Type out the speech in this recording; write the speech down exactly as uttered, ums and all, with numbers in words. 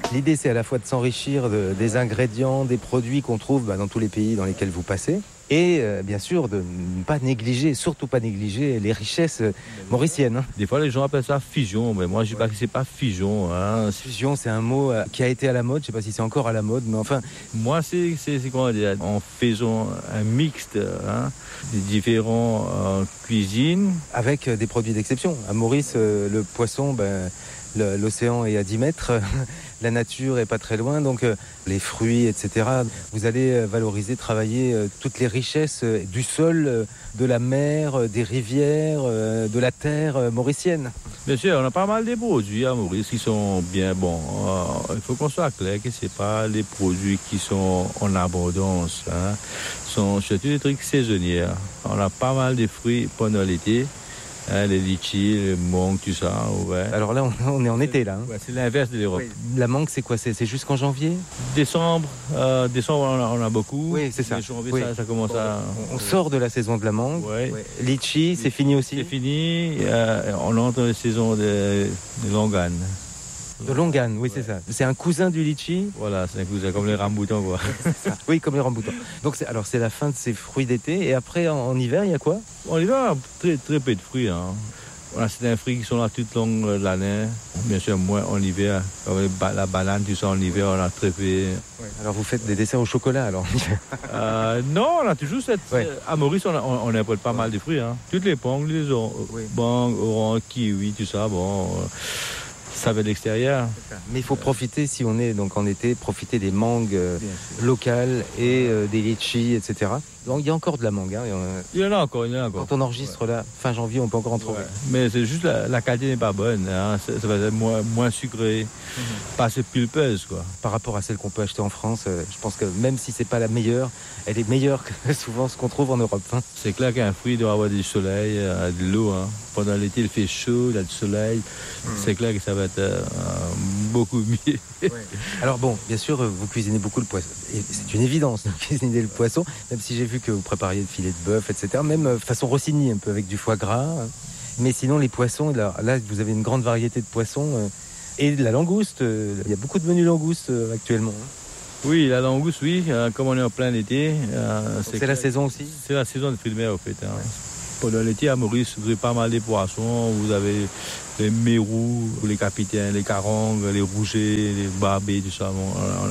L'idée, c'est à la fois de s'enrichir de, des ingrédients, des produits qu'on trouve bah, dans tous les pays dans lesquels vous passez. Et euh, bien sûr, de ne pas négliger, surtout pas négliger les richesses euh, mauriciennes. Hein. Des fois, les gens appellent ça fusion, mais moi, je ne dis pas que c'est pas fusion. Hein. Fusion, c'est un mot euh, qui a été à la mode. Je ne sais pas si c'est encore à la mode, mais enfin... Moi, c'est, c'est, c'est comment dire, en faisant un mixte hein, des différentes euh, cuisines. Avec euh, des produits d'exception. À Maurice, euh, le poisson... Ben, Le, l'océan est à dix mètres, la nature est pas très loin, donc euh, les fruits, et cetera. Vous allez euh, valoriser, travailler euh, toutes les richesses euh, du sol, euh, de la mer, euh, des rivières, euh, de la terre euh, mauricienne. Bien sûr, on a pas mal de produits à Maurice qui sont bien bons. Euh, il faut qu'on soit clair que c'est pas les produits qui sont en abondance. Hein. Ce sont surtout des trucs saisonniers. On a pas mal de fruits pendant l'été. Hein, les litchis, les mangues, tout ça. Ouais. Alors là, on, on est en été, là. Hein. Ouais, c'est l'inverse de l'Europe. Oui. La mangue, c'est quoi? C'est, c'est jusqu'en janvier? Décembre, euh, décembre on, a, on a beaucoup. Oui, c'est ça. Mais janvier, oui. ça, ça commence à... On, on sort de la saison de la mangue. Ouais. Ouais. Litchi, c'est fini aussi? C'est fini. Euh, on entre dans la saison de, de Longan. De Longan, oui, ouais. C'est ça. C'est un cousin du litchi. Voilà, c'est un cousin, comme les ramboutans, quoi. Oui, comme les ramboutans. Donc, c'est, alors, c'est la fin de ces fruits d'été. Et après, en, en hiver, il y a quoi? En hiver, on a très, très peu de fruits. Hein. Voilà, c'est des fruits qui sont là toute longue de l'année. Bien sûr, moins en hiver. Comme la banane, tout ça, en hiver, on a très peu. Ouais. Alors, vous faites des desserts au chocolat, alors? euh, Non, on a toujours cette... Ouais. À Maurice, on, a, on, on importe pas ouais. mal de fruits. Hein. Toutes les pommes, les or... oui. Banques, oranges, kiwi, tout ça, bon... Euh... Ça va de l'extérieur. Mais il faut profiter, si on est donc en été, profiter des mangues euh, locales et euh, des litchis, et cetera. Donc il y a encore de la mangue. Hein, il y en a encore, il y en a encore. Quand on enregistre ouais. là, fin janvier, on peut encore en trouver. Ouais. Mais c'est juste la, la qualité n'est pas bonne. Hein. Ça va être moins, moins sucré, mm-hmm. pas assez pulpeuse, quoi. Par rapport à celle qu'on peut acheter en France, euh, je pense que même si c'est pas la meilleure, elle est meilleure que souvent ce qu'on trouve en Europe. Hein. C'est clair qu'un fruit doit avoir du soleil, euh, de l'eau. Hein. Pendant l'été, il fait chaud, il y a du soleil. Mm. C'est clair que ça va être euh, beaucoup mieux. Ouais. Alors bon, bien sûr, vous cuisinez beaucoup le poisson. Et c'est une évidence de cuisiner le poisson, même si j'ai vu que vous prépariez le filet de bœuf, et cetera. Même euh, façon Rossini, un peu avec du foie gras. Hein. Mais sinon, les poissons, là, là, vous avez une grande variété de poissons. Euh, et de la langouste. Euh, il y a beaucoup de menus langoustes euh, actuellement. Hein. Oui, la langouste, oui. Euh, comme on est en plein été. Euh, c'est c'est la saison aussi? C'est la saison de fruits de mer, en fait. Hein. Ouais. Pendant l'été, à Maurice, vous avez pas mal de poissons. Vous avez les mérous, les capitaines, les carangues, les rougets, les barbets, tout ça. Bon,